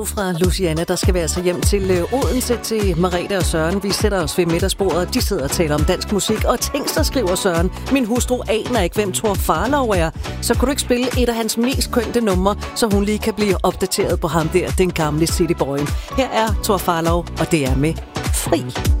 Fra Luciana, der skal vi altså hjem til Odense til Merete og Søren. Vi sætter os ved middagsbordet. De sidder og taler om dansk musik. Og tænk, der skriver Søren: min hustru aner ikke, hvem Thor Farlov er. Så kunne du ikke spille et af hans mest kønte numre, så hun lige kan blive opdateret på ham der, den gamle cityboyen. Her er Thor Farlov, og det er med Fri.